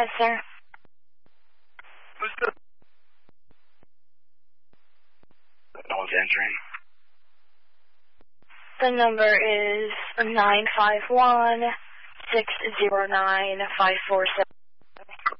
ahead, sir. Who's the... No one's answering. The number is 951-609-547.